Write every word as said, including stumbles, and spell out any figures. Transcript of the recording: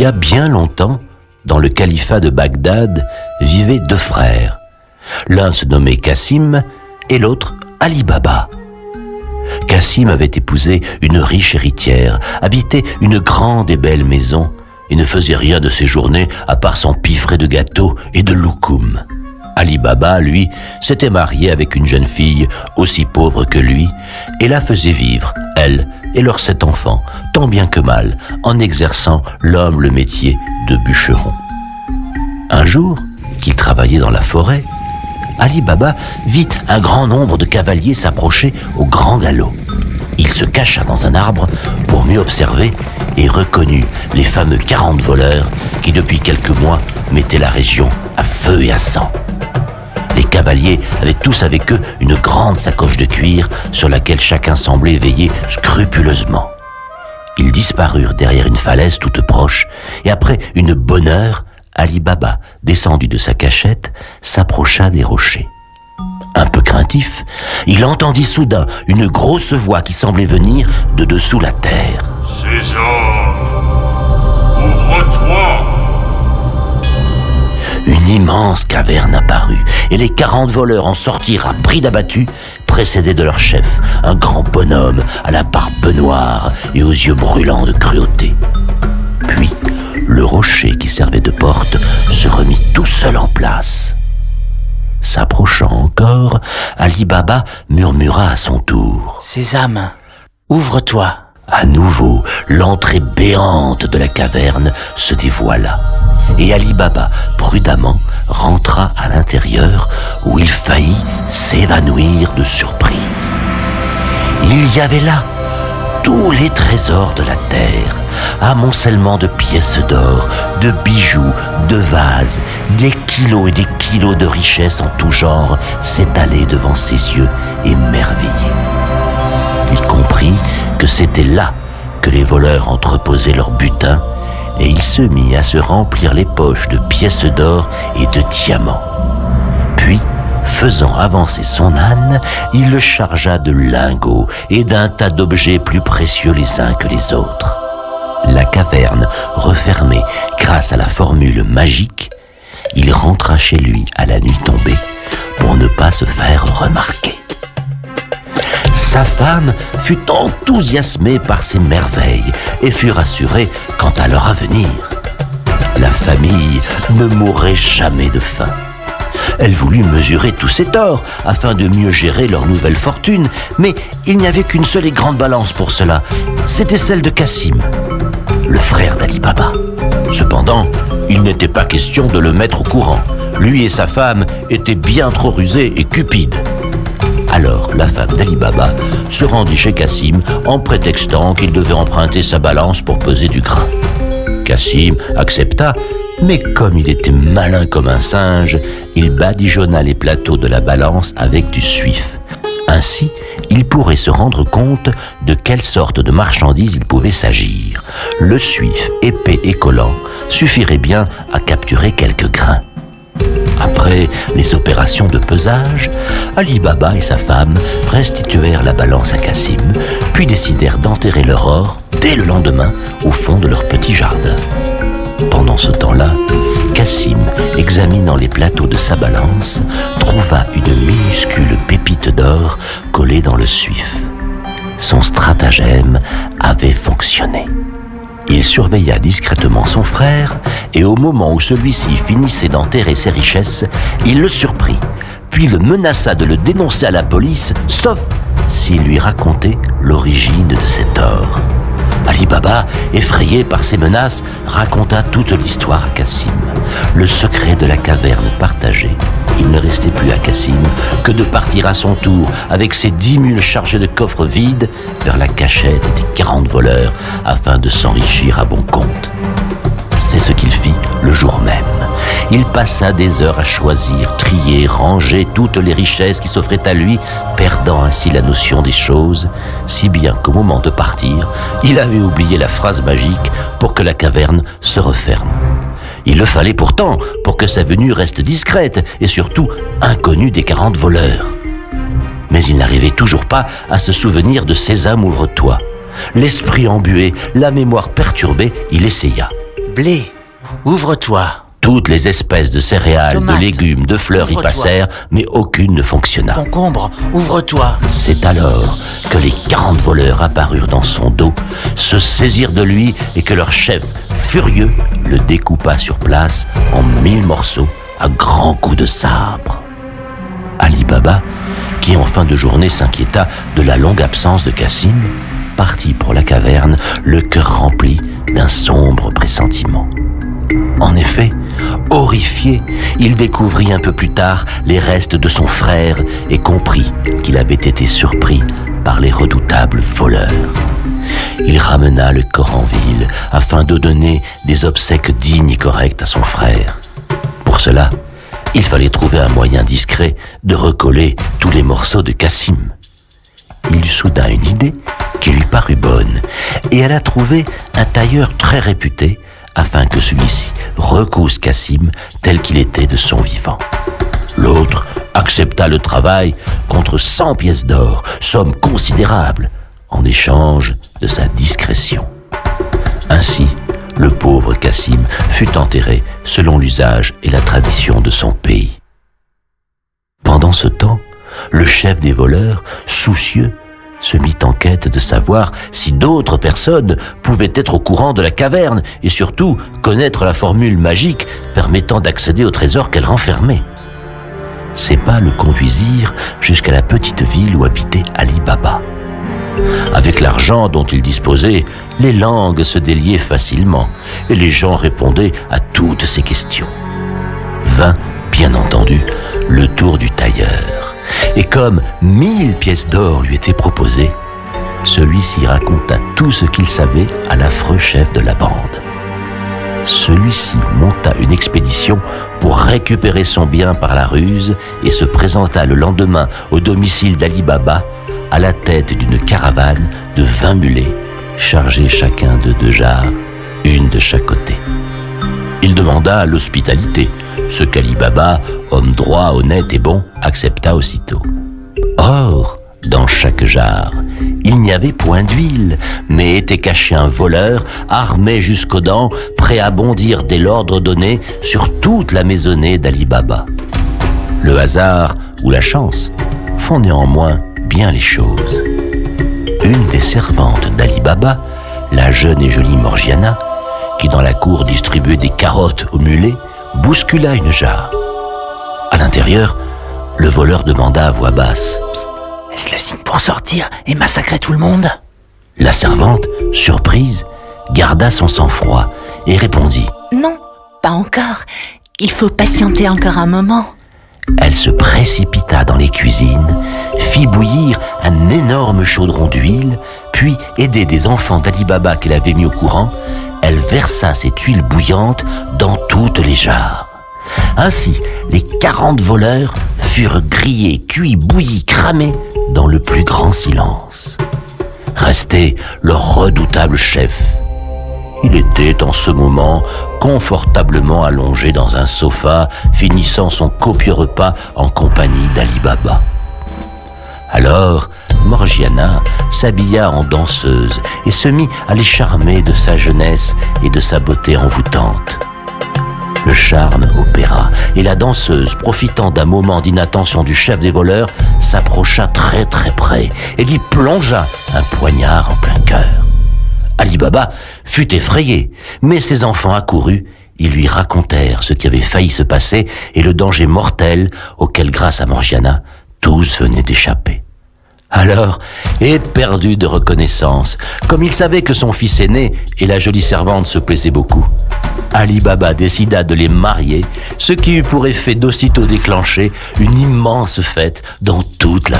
y a bien longtemps, dans le califat de Bagdad, vivaient deux frères. L'un se nommait Cassim et l'autre Ali Baba. Cassim avait épousé une riche héritière, habitait une grande et belle maison et ne faisait rien de ses journées à part s'empiffrer de gâteaux et de loukoum. Ali Baba, lui, s'était marié avec une jeune fille aussi pauvre que lui et la faisait vivre, elle et leurs sept enfants, tant bien que mal, en exerçant l'humble métier de bûcheron. Un jour, qu'il travaillait dans la forêt, Ali Baba vit un grand nombre de cavaliers s'approcher au grand galop. Il se cacha dans un arbre pour mieux observer et reconnut les fameux quarante voleurs qui, depuis quelques mois, mettaient la région à feu et à sang. Les cavaliers avaient tous avec eux une grande sacoche de cuir sur laquelle chacun semblait veiller scrupuleusement. Ils disparurent derrière une falaise toute proche et après une bonne heure, Ali Baba, descendu de sa cachette, s'approcha des rochers. Un peu craintif, il entendit soudain une grosse voix qui semblait venir de dessous la terre. « César, ouvre-toi !» Une immense caverne apparut, et les quarante voleurs en sortirent à prix d'abattu, précédés de leur chef, un grand bonhomme à la barbe noire et aux yeux brûlants de cruauté. Puis, le rocher qui servait de porte se remit tout seul en place. S'approchant encore, Ali Baba murmura à son tour. « Sésame, ouvre-toi !» À nouveau, l'entrée béante de la caverne se dévoila. Et Ali Baba, prudemment, rentra à l'intérieur où il faillit s'évanouir de surprise. Il y avait là tous les trésors de la terre, amoncellement de pièces d'or, de bijoux, de vases, des kilos et des kilos de richesses en tout genre s'étalaient devant ses yeux émerveillés. Il comprit que c'était là que les voleurs entreposaient leur butin et il se mit à se remplir les poches de pièces d'or et de diamants. Puis, faisant avancer son âne, il le chargea de lingots et d'un tas d'objets plus précieux les uns que les autres. La caverne refermée grâce à la formule magique, il rentra chez lui à la nuit tombée pour ne pas se faire remarquer. Sa femme fut enthousiasmée par ces merveilles et fut rassurée quant à leur avenir. La famille ne mourrait jamais de faim. Elle voulut mesurer tous ses torts afin de mieux gérer leur nouvelle fortune, mais il n'y avait qu'une seule et grande balance pour cela. C'était celle de Cassim, le frère d'Ali Baba. Cependant, il n'était pas question de le mettre au courant. Lui et sa femme étaient bien trop rusés et cupides. Alors la femme d'Ali Baba se rendit chez Cassim en prétextant qu'il devait emprunter sa balance pour peser du grain. Cassim accepta, mais comme il était malin comme un singe, il badigeonna les plateaux de la balance avec du suif. Ainsi, il pourrait se rendre compte de quelle sorte de marchandise il pouvait s'agir. Le suif, épais et collant, suffirait bien à capturer quelques grains. Après les opérations de pesage, Ali Baba et sa femme restituèrent la balance à Cassim, puis décidèrent d'enterrer leur or dès le lendemain au fond de leur petit jardin. Pendant ce temps-là, Cassim, examinant les plateaux de sa balance, trouva une minuscule pépite d'or collée dans le suif. Son stratagème avait fonctionné. Il surveilla discrètement son frère et au moment où celui-ci finissait d'enterrer ses richesses, il le surprit, puis le menaça de le dénoncer à la police, sauf s'il lui racontait l'origine de cet or. Ali Baba, effrayé par ces menaces, raconta toute l'histoire à Cassim. Le secret de la caverne partagé, il ne restait plus à Cassim que de partir à son tour avec ses dix mules chargées de coffres vides vers la cachette des quarante voleurs afin de s'enrichir à bon compte. C'est ce qu'il fit le jour même. Il passa des heures à choisir, trier, ranger toutes les richesses qui s'offraient à lui, perdant ainsi la notion des choses, si bien qu'au moment de partir, il avait oublié la phrase magique pour que la caverne se referme. Il le fallait pourtant pour que sa venue reste discrète et surtout inconnue des quarante voleurs. Mais il n'arrivait toujours pas à se souvenir de Sésame, ouvre-toi. L'esprit embué, la mémoire perturbée, il essaya. Blé, ouvre-toi. Toutes les espèces de céréales, Tomate, de légumes, de fleurs y ouvre-toi. passèrent, mais aucune ne fonctionna. Concombre, ouvre-toi. C'est alors que les quarante voleurs apparurent dans son dos, se saisirent de lui et que leur chef, furieux, le découpa sur place en mille morceaux à grands coups de sabre. Ali Baba, qui en fin de journée s'inquiéta de la longue absence de Cassim, partit pour la caverne, le cœur rempli d'un sombre pressentiment. En effet, horrifié, il découvrit un peu plus tard les restes de son frère et comprit qu'il avait été surpris par les redoutables voleurs. Il ramena le corps en ville afin de donner des obsèques dignes et correctes à son frère. Pour cela, il fallait trouver un moyen discret de recoller tous les morceaux de Cassim. Il eut soudain une idée qui lui parut bonne et elle a trouvé un tailleur très réputé afin que celui-ci recouse Cassim tel qu'il était de son vivant. L'autre accepta le travail contre cent pièces d'or, somme considérable, en échange de sa discrétion. Ainsi, le pauvre Cassim fut enterré selon l'usage et la tradition de son pays. Pendant ce temps, le chef des voleurs, soucieux, se mit en quête de savoir si d'autres personnes pouvaient être au courant de la caverne et surtout connaître la formule magique permettant d'accéder au trésor qu'elle renfermait. Ses pas le conduisirent jusqu'à la petite ville où habitait Ali Baba. Avec l'argent dont il disposait, les langues se déliaient facilement et les gens répondaient à toutes ses questions. Vint, bien entendu, le tour du tailleur. Et comme mille pièces d'or lui étaient proposées, celui-ci raconta tout ce qu'il savait à l'affreux chef de la bande. Celui-ci monta une expédition pour récupérer son bien par la ruse et se présenta le lendemain au domicile d'Ali Baba à la tête d'une caravane de vingt mulets chargés chacun de deux jarres, une de chaque côté. Il demanda l'hospitalité, ce qu'Ali Baba, homme droit, honnête et bon, accepta aussitôt. Or, dans chaque jarre, il n'y avait point d'huile, mais était caché un voleur, armé jusqu'aux dents, prêt à bondir dès l'ordre donné sur toute la maisonnée d'Ali Baba. Le hasard ou la chance font néanmoins bien les choses. Une des servantes d'Ali Baba, la jeune et jolie Morgiana, qui dans la cour distribuait des carottes aux mulets, bouscula une jarre. À l'intérieur, le voleur demanda à voix basse « Psst, Est-ce le signe pour sortir et massacrer tout le monde? La servante, surprise, garda son sang-froid et répondit « Non, pas encore. Il faut patienter encore un moment. » Elle se précipita dans les cuisines, fit bouillir un énorme chaudron d'huile, puis, aidée des enfants d'Ali Baba qu'elle avait mis au courant, elle versa cette huile bouillante dans toutes les jarres. Ainsi, les quarante voleurs furent grillés, cuits, bouillis, cramés dans le plus grand silence. Restait leur redoutable chef. Il était en ce moment confortablement allongé dans un sofa, finissant son copieux repas en compagnie d'Ali Baba. Alors, Morgiana s'habilla en danseuse et se mit à les charmer de sa jeunesse et de sa beauté envoûtante. Le charme opéra et la danseuse, profitant d'un moment d'inattention du chef des voleurs, s'approcha très très près et lui plongea un poignard en plein cœur. Ali Baba fut effrayé, mais ses enfants accourus, ils lui racontèrent ce qui avait failli se passer et le danger mortel auquel, grâce à Morgiana, tous venaient d'échapper. Alors, éperdu de reconnaissance, comme il savait que son fils aîné et la jolie servante se plaisaient beaucoup, Ali Baba décida de les marier, ce qui eut pour effet d'aussitôt déclencher une immense fête dans toute la